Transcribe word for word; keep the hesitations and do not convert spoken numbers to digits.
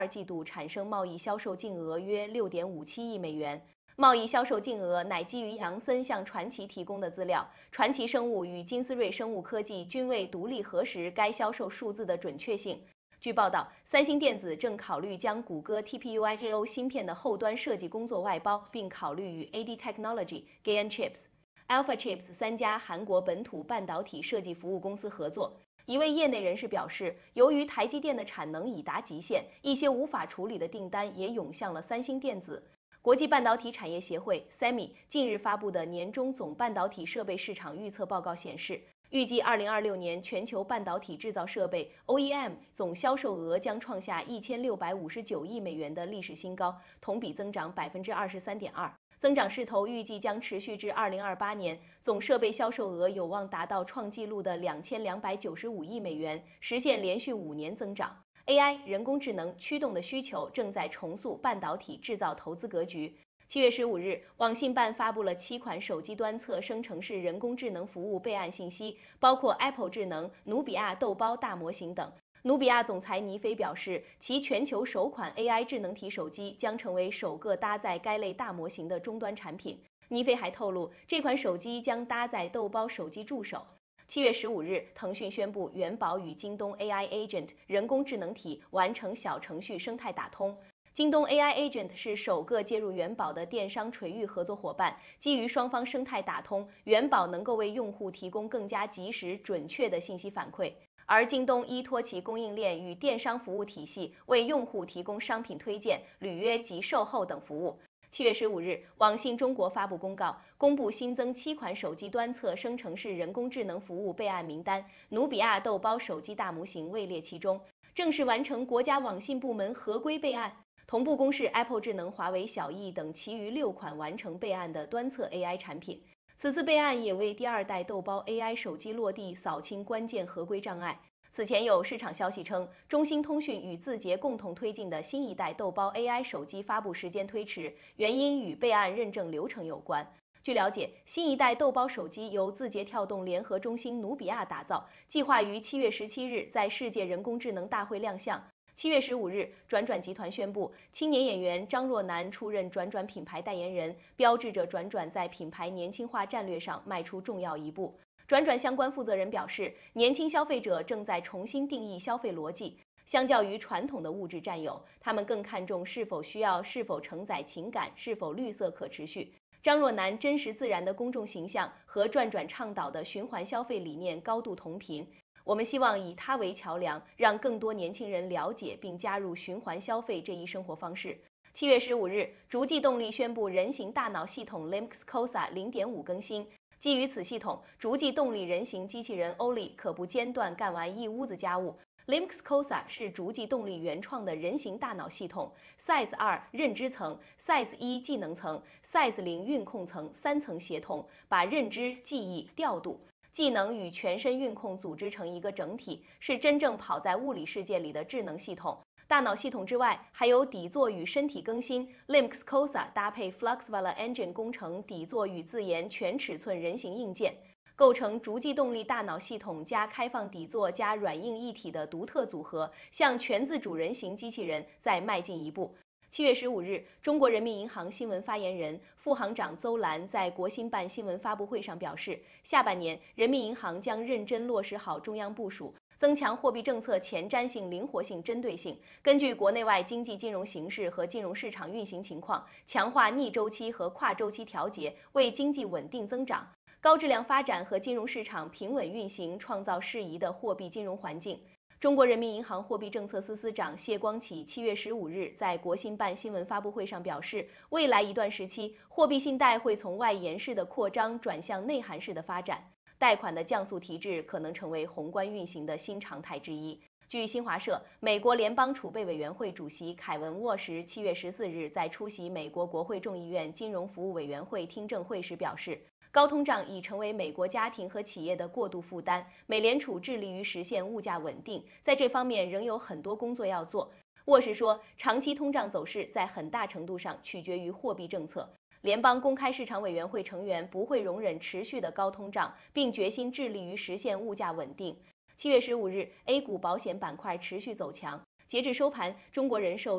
二季度产生贸易销售净额约六点五七亿美元。贸易销售净额乃基于杨森向传奇提供的资料，传奇生物与金斯瑞生物科技均未独立核实该销售数字的准确性。据报道，三星电子正考虑将谷歌 T P U I K O 芯片的后端设计工作外包，并考虑与 A D Technology、Gain Chips、Alpha Chips 三家韩国本土半导体设计服务公司合作。一位业内人士表示，由于台积电的产能已达极限，一些无法处理的订单也涌向了三星电子。国际半导体产业协会 S E M I 近日发布的年中总半导体设备市场预测报告显示，预计二零二六年全球半导体制造设备 O E M 总销售额将创下一千六百五十九亿美元的历史新高，同比增长百分之二十三点二。增长势头预计将持续至二零二八年，总设备销售额有望达到创纪录的两千两百九十五亿美元，实现连续五年增长。A I 人工智能驱动的需求正在重塑半导体制造投资格局。七月十五日，网信办发布了七款手机端侧生成式人工智能服务备案信息，包括 Apple 智能、努比亚豆包大模型等。努比亚总裁倪飞表示，其全球首款 A I 智能体手机将成为首个搭载该类大模型的终端产品。倪飞还透露，这款手机将搭载豆包手机助手。七月十五日，腾讯宣布元宝与京东 A I Agent 人工智能体完成小程序生态打通。京东 A I Agent 是首个接入元宝的电商垂域合作伙伴，基于双方生态打通，元宝能够为用户提供更加及时、准确的信息反馈。而京东依托其供应链与电商服务体系，为用户提供商品推荐、履约及售后等服务。七月十五日，网信中国发布公告，公布新增七款手机端侧生成式人工智能服务备案名单，努比亚豆包手机大模型位列其中，正式完成国家网信部门合规备案。同步公示 Apple 智能、华为小艺等其余六款完成备案的端侧 A I 产品。此次备案也为第二代豆包 A I 手机落地扫清关键合规障碍。此前有市场消息称，中兴通讯与字节共同推进的新一代豆包 A I 手机发布时间推迟，原因与备案认证流程有关。据了解，新一代豆包手机由字节跳动联合中兴努比亚打造，计划于七月十七日在世界人工智能大会亮相。七月十五日，转转集团宣布，青年演员张若楠出任转转品牌代言人，标志着转转在品牌年轻化战略上迈出重要一步。转转相关负责人表示，年轻消费者正在重新定义消费逻辑，相较于传统的物质占有，他们更看重是否需要、是否承载情感、是否绿色可持续。张若楠真实自然的公众形象和转转倡导的循环消费理念高度同频。我们希望以它为桥梁，让更多年轻人了解并加入循环消费这一生活方式。七月十五日，逐迹动力宣布人形大脑系统 Lynx C O S A 零点五更新。基于此系统，逐迹动力人形机器人 Oli 可不间断干完一屋子家务。Lynx C O S A 是逐迹动力原创的人形大脑系统 ，S I Z E 二认知层、S I Z E 一技能层、S I Z E 零运控层三层协同，把认知、记忆、调度、技能与全身运控组织成一个整体，是真正跑在物理世界里的智能系统。大脑系统之外，还有底座与身体更新 ，Lynx C O S A 搭配 Fluxvala Engine 工程底座与自研全尺寸人形硬件，构成逐迹动力大脑系统加开放底座加软硬一体的独特组合，向全自主人形机器人再迈进一步。七月十五日，中国人民银行新闻发言人、副行长邹兰在国新办新闻发布会上表示，下半年人民银行将认真落实好中央部署，增强货币政策前瞻性、灵活性、针对性，根据国内外经济金融形势和金融市场运行情况，强化逆周期和跨周期调节，为经济稳定增长、高质量发展和金融市场平稳运行创造适宜的货币金融环境。中国人民银行货币政策司司长谢光启七月十五日在国新办新闻发布会上表示，未来一段时期，货币信贷会从外延式的扩张转向内涵式的发展，贷款的降速提质可能成为宏观运行的新常态之一。据新华社，美国联邦储备委员会主席凯文·沃什七月十四日在出席美国国会众议院金融服务委员会听证会时表示，高通胀已成为美国家庭和企业的过度负担，美联储致力于实现物价稳定，在这方面仍有很多工作要做。沃什说，长期通胀走势在很大程度上取决于货币政策。联邦公开市场委员会成员不会容忍持续的高通胀，并决心致力于实现物价稳定。七月十五日 ，A 股保险板块持续走强。 截至收盘，中国人寿